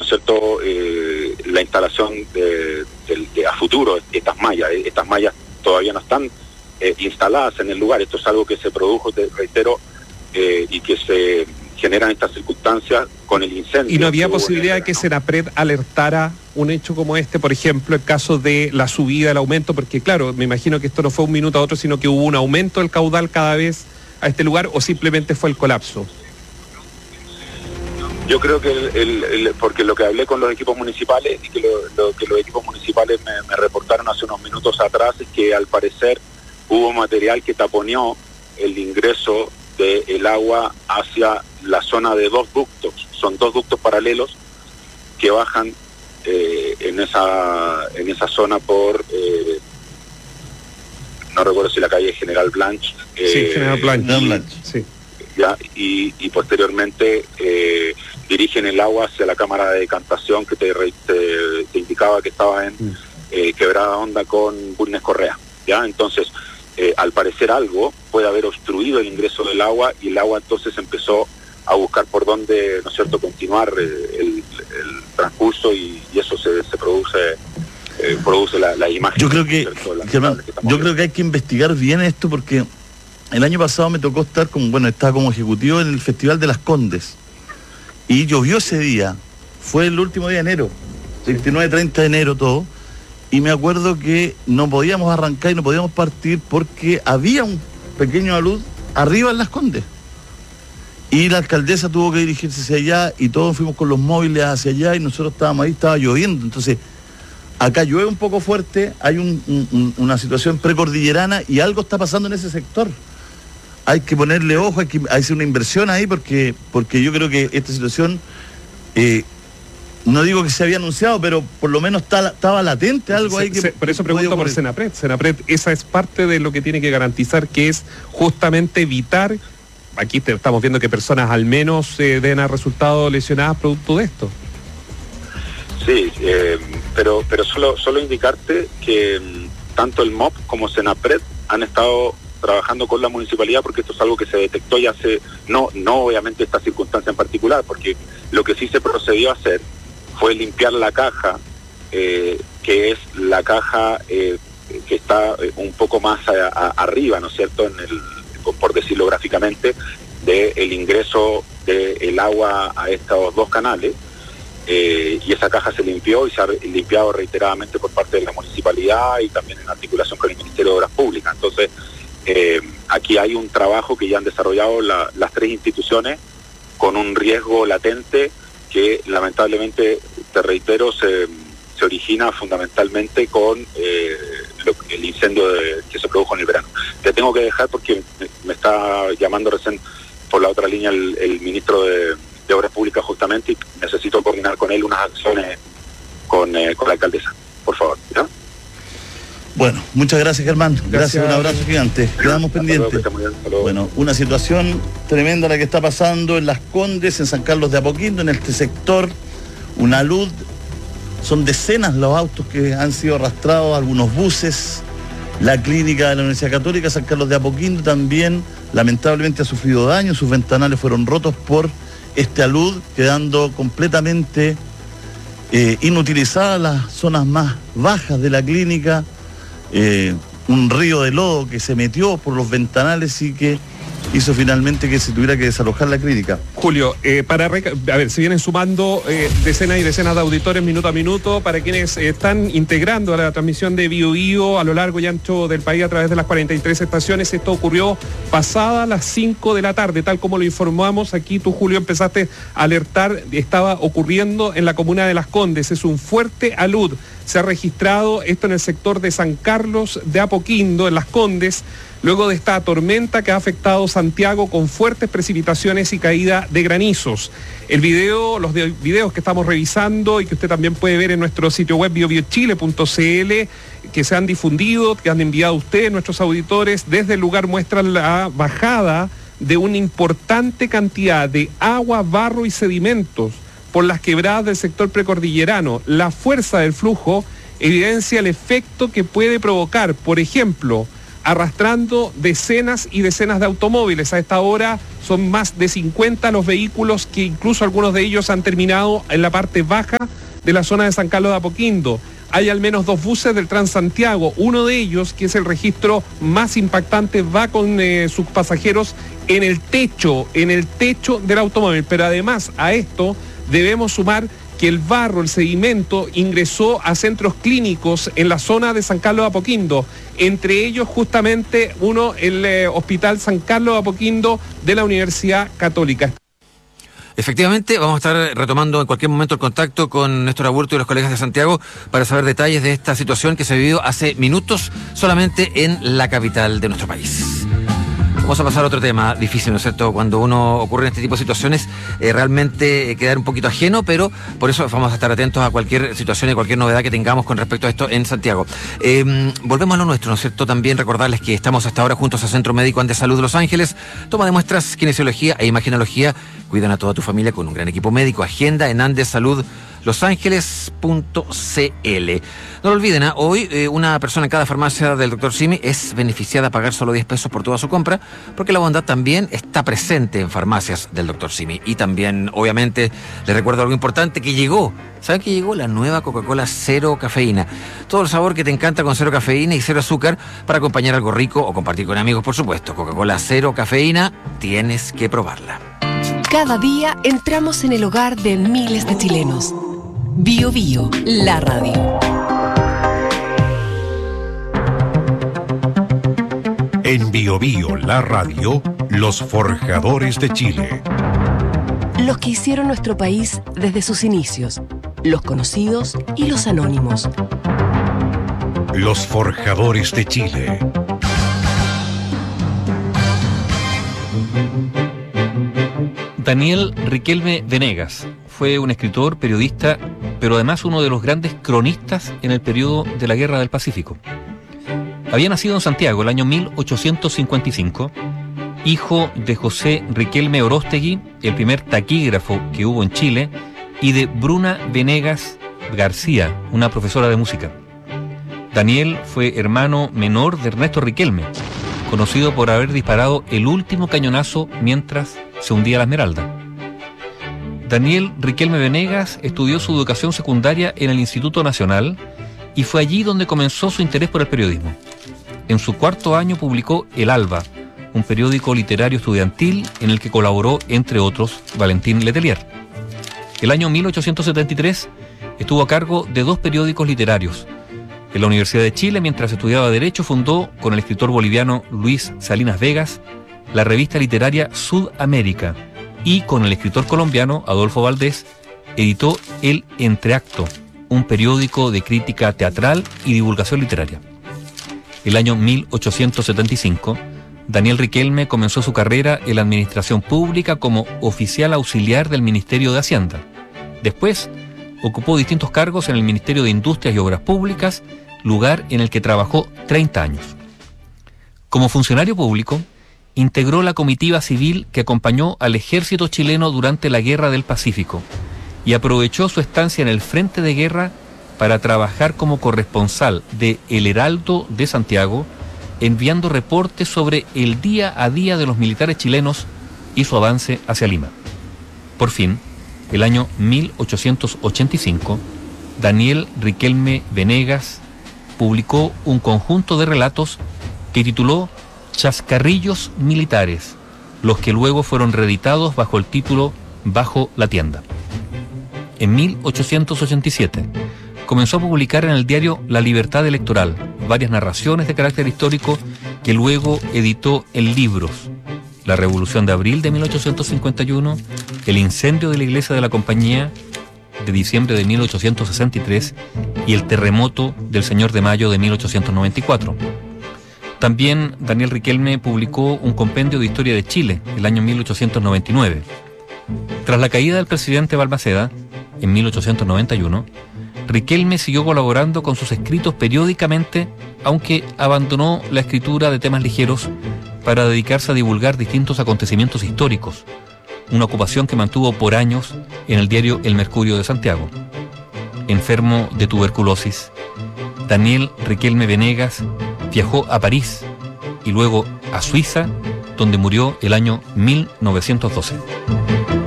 es cierto?, la instalación a futuro de estas mallas. Estas mallas todavía no están instaladas en el lugar. Esto es algo que se produjo, te reitero, y que se generan estas circunstancias con el incendio. ¿Y no había posibilidad de que Senapred alertara un hecho como este, por ejemplo, el caso de la subida, el aumento? Porque claro, me imagino que esto no fue un minuto a otro, sino que hubo un aumento del caudal cada vez a este lugar, o simplemente fue el colapso. Yo creo que porque lo que hablé con los equipos municipales y que lo que los equipos municipales me reportaron hace unos minutos atrás es que al parecer hubo material que taponeó el ingreso del agua hacia la zona de 2 ductos. Son 2 ductos paralelos que bajan en esa zona por no recuerdo si la calle General Blanch. Sí, General Blanch. Sí. Ya, y posteriormente dirigen el agua hacia la cámara de decantación que te indicaba que estaba en Quebrada Honda con Bulnes Correa. Ya, entonces al parecer algo puede haber obstruido el ingreso del agua, y el agua entonces empezó a buscar por dónde, ¿no es cierto?, continuar el transcurso, y eso se produce la imagen. Yo creo que, Germán, creo que hay que investigar bien esto, porque el año pasado me tocó estar estaba como ejecutivo en el Festival de las Condes, y llovió ese día. Fue el último día de enero, 29, 30 de enero todo. Y me acuerdo que no podíamos arrancar y no podíamos partir porque había un pequeño alud arriba en Las Condes. Y la alcaldesa tuvo que dirigirse hacia allá, y todos fuimos con los móviles hacia allá, y nosotros estábamos ahí, estaba lloviendo. Entonces, acá llueve un poco fuerte, hay una situación precordillerana, y algo está pasando en ese sector. Hay que ponerle ojo, hay que hacer una inversión ahí, porque yo creo que esta situación... no digo que se había anunciado, pero por lo menos estaba latente algo ahí que... Por eso pregunto por Senapred. Senapred, esa es parte de lo que tiene que garantizar, que es justamente evitar... Aquí estamos viendo que personas al menos deben haber resultado lesionadas producto de esto. Sí, pero solo indicarte que tanto el MOP como Senapred han estado trabajando con la municipalidad, porque esto es algo que se detectó ya hace... No obviamente esta circunstancia en particular, porque lo que sí se procedió a hacer fue limpiar la caja, que es la caja que está un poco más arriba, ¿no es cierto?, por decirlo gráficamente, del ingreso del agua a estos 2 canales, y esa caja se limpió, y se ha limpiado reiteradamente por parte de la municipalidad y también en articulación con el Ministerio de Obras Públicas. Entonces, aquí hay un trabajo que ya han desarrollado las 3 instituciones con un riesgo latente que lamentablemente, te reitero, se origina fundamentalmente con el incendio que se produjo en el verano. Te tengo que dejar porque me está llamando recién por la otra línea el ministro de Obras Públicas justamente, y necesito coordinar con él unas acciones con la alcaldesa, por favor, ¿ya? Bueno, muchas gracias, Germán. Gracias, un abrazo gigante. Quedamos pendientes. Bueno, una situación tremenda la que está pasando en Las Condes, en San Carlos de Apoquindo, en este sector. Una luz, son decenas los autos que han sido arrastrados, algunos buses. La clínica de la Universidad Católica San Carlos de Apoquindo también lamentablemente ha sufrido daño, sus ventanales fueron rotos por este alud, quedando completamente inutilizadas las zonas más bajas de la clínica. Un río de lodo que se metió por los ventanales y que hizo finalmente que se tuviera que desalojar la clínica. Julio, se vienen sumando decenas y decenas de auditores minuto a minuto, para quienes están integrando a la transmisión de Bío Bío a lo largo y ancho del país a través de las 43 estaciones. Esto ocurrió pasada las 5 de la tarde, tal como lo informamos aquí. Tú, Julio, empezaste a alertar, estaba ocurriendo en la comuna de Las Condes. Es un fuerte alud. Se ha registrado esto en el sector de San Carlos de Apoquindo, en Las Condes, luego de esta tormenta que ha afectado Santiago con fuertes precipitaciones y caída de granizos. Los videos que estamos revisando y que usted también puede ver en nuestro sitio web biobiochile.cl, que se han difundido, que han enviado ustedes, nuestros auditores, desde el lugar muestran la bajada de una importante cantidad de agua, barro y sedimentos por las quebradas del sector precordillerano. La fuerza del flujo evidencia el efecto que puede provocar, por ejemplo, arrastrando decenas y decenas de automóviles. A esta hora son más de 50 los vehículos que incluso algunos de ellos han terminado en la parte baja de la zona de San Carlos de Apoquindo. Hay al menos 2 buses del Transantiago. Uno de ellos, que es el registro más impactante, va con sus pasajeros en el techo del automóvil. Pero además a esto debemos sumar que el barro, el sedimento, ingresó a centros clínicos en la zona de San Carlos de Apoquindo, entre ellos justamente uno, el Hospital San Carlos de Apoquindo de la Universidad Católica. Efectivamente, vamos a estar retomando en cualquier momento el contacto con Néstor Aburto y los colegas de Santiago para saber detalles de esta situación que se vivió hace minutos solamente en la capital de nuestro país. Vamos a pasar a otro tema difícil, ¿no es cierto? Cuando uno ocurre en este tipo de situaciones, realmente quedar un poquito ajeno, pero por eso vamos a estar atentos a cualquier situación y cualquier novedad que tengamos con respecto a esto en Santiago. Volvemos a lo nuestro, ¿no es cierto? También recordarles que estamos hasta ahora juntos al Centro Médico Andes Salud de Los Ángeles. Toma de muestras, kinesiología e imagenología. Cuidan a toda tu familia con un gran equipo médico. Agenda en andesaludlosangeles.cl. No lo olviden, hoy una persona en cada farmacia del Dr. Simi es beneficiada a pagar solo 10 pesos por toda su compra, porque la bondad también está presente en farmacias del Dr. Simi. Y también, obviamente, les recuerdo algo importante que llegó. ¿Saben que llegó la nueva Coca-Cola cero cafeína? Todo el sabor que te encanta con cero cafeína y cero azúcar para acompañar algo rico o compartir con amigos, por supuesto. Coca-Cola cero cafeína, tienes que probarla. Cada día entramos en el hogar de miles de chilenos. Bio Bio, la radio. En Bio Bio, la radio, los forjadores de Chile. Los que hicieron nuestro país desde sus inicios, los conocidos y los anónimos. Los forjadores de Chile. Daniel Riquelme Venegas fue un escritor, periodista, pero además uno de los grandes cronistas en el periodo de la Guerra del Pacífico. Había nacido en Santiago el año 1855, hijo de José Riquelme Orostegui, el primer taquígrafo que hubo en Chile, y de Bruna Venegas García, una profesora de música. Daniel fue hermano menor de Ernesto Riquelme, conocido por haber disparado el último cañonazo mientras se hundía la Esmeralda. Daniel Riquelme Venegas estudió su educación secundaria en el Instituto Nacional y fue allí donde comenzó su interés por el periodismo. En su 4º año publicó El Alba, un periódico literario estudiantil en el que colaboró, entre otros, Valentín Letelier. El año 1873 estuvo a cargo de 2 periódicos literarios. En la Universidad de Chile, mientras estudiaba Derecho, fundó con el escritor boliviano Luis Salinas Vegas la revista literaria Sudamérica y con el escritor colombiano Adolfo Valdés editó El Entreacto, un periódico de crítica teatral y divulgación literaria. El año 1875, Daniel Riquelme comenzó su carrera en la administración pública como oficial auxiliar del Ministerio de Hacienda. Después, ocupó distintos cargos en el Ministerio de Industrias y Obras Públicas, lugar en el que trabajó 30 años. Como funcionario público, integró la comitiva civil que acompañó al ejército chileno durante la Guerra del Pacífico y aprovechó su estancia en el frente de guerra para trabajar como corresponsal de El Heraldo de Santiago, enviando reportes sobre el día a día de los militares chilenos y su avance hacia Lima. Por fin, el año 1885, Daniel Riquelme Venegas publicó un conjunto de relatos que tituló Chascarrillos Militares, los que luego fueron reeditados bajo el título Bajo la Tienda. En 1887 comenzó a publicar en el diario La Libertad Electoral varias narraciones de carácter histórico que luego editó en libros: La Revolución de Abril de 1851, El incendio de la Iglesia de la Compañía de diciembre de 1863 y El terremoto del Señor de Mayo de 1894. También Daniel Riquelme publicó un compendio de historia de Chile el año 1899. Tras la caída del presidente Balmaceda, en 1891, Riquelme siguió colaborando con sus escritos periódicamente, aunque abandonó la escritura de temas ligeros para dedicarse a divulgar distintos acontecimientos históricos, una ocupación que mantuvo por años en el diario El Mercurio de Santiago. Enfermo de tuberculosis, Daniel Riquelme Venegas viajó a París, y luego a Suiza, donde murió el año 1912.